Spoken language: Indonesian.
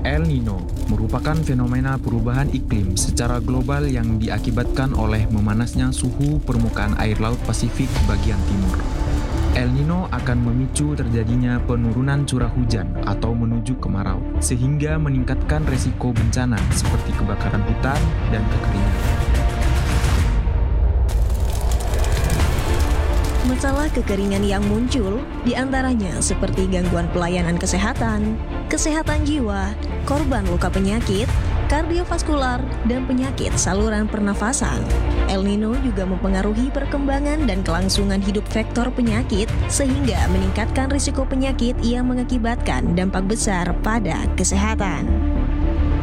El Nino merupakan fenomena perubahan iklim secara global yang diakibatkan oleh memanasnya suhu permukaan air laut Pasifik bagian timur. El Nino akan memicu terjadinya penurunan curah hujan atau menuju kemarau, sehingga meningkatkan resiko bencana seperti kebakaran hutan dan kekeringan. Masalah kekeringan yang muncul diantaranya seperti gangguan pelayanan kesehatan, kesehatan jiwa, korban luka penyakit, kardiovaskular, dan penyakit saluran pernafasan. El Nino juga mempengaruhi perkembangan dan kelangsungan hidup vektor penyakit sehingga meningkatkan risiko penyakit yang mengakibatkan dampak besar pada kesehatan.